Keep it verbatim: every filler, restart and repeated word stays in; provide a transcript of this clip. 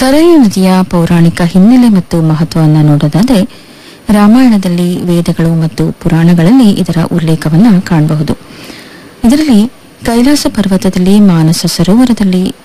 ಸರಯೂ ನದಿಯ ಪೌರಾಣಿಕ ಹಿನ್ನೆಲೆ ಮತ್ತು ಮಹತ್ವವನ್ನು ನೋಡೋದಾದರೆ ರಾಮಾಯಣದಲ್ಲಿ, ವೇದಗಳು ಮತ್ತು ಪುರಾಣಗಳಲ್ಲಿ ಇದರ ಉಲ್ಲೇಖವನ್ನು ಕಾಣಬಹುದು. ಇದರಲ್ಲಿ ಕೈಲಾಸ ಪರ್ವತದಲ್ಲಿ ಮಾನಸ ಸರೋವರದಲ್ಲಿ